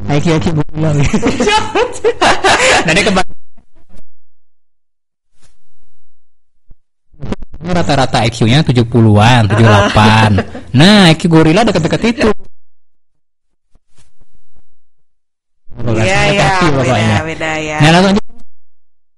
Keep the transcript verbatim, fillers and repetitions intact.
I Q I Q gorila. Nah, dia kembali rata-rata I Q-nya tujuh puluhan, tujuh puluh delapan. Nah, I Q gorila dekat-dekat itu. Iya, iya, beda, beda ya. Nah, langsung aja